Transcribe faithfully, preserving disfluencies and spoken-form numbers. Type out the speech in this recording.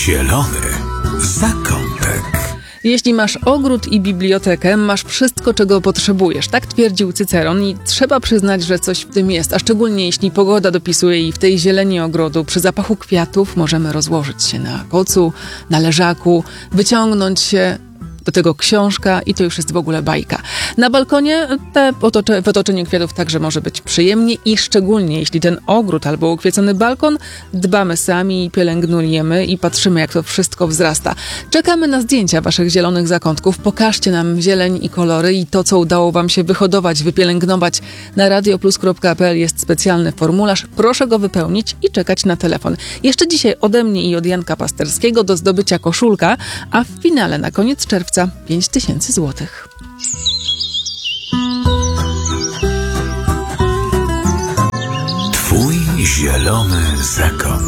Zielony zakątek. Jeśli masz ogród i bibliotekę, masz wszystko, czego potrzebujesz. Tak twierdził Cyceron i trzeba przyznać, że coś w tym jest. A szczególnie jeśli pogoda dopisuje i w tej zieleni ogrodu, przy zapachu kwiatów możemy rozłożyć się na kocu, na leżaku, wyciągnąć się, do tego książka i to już jest w ogóle bajka. Na balkonie te otocze, w otoczeniu kwiatów także może być przyjemnie i szczególnie jeśli ten ogród albo ukwiecony balkon dbamy sami i pielęgnujemy i patrzymy, jak to wszystko wzrasta. Czekamy na zdjęcia waszych zielonych zakątków. Pokażcie nam zieleń i kolory i to, co udało wam się wyhodować, wypielęgnować. Na radioplus kropka pe el jest specjalny formularz. Proszę go wypełnić i czekać na telefon. Jeszcze dzisiaj ode mnie i od Janka Pasterskiego do zdobycia koszulka, a w finale na koniec czerwca pięć tysięcy złotych. Twój zielony zakątek.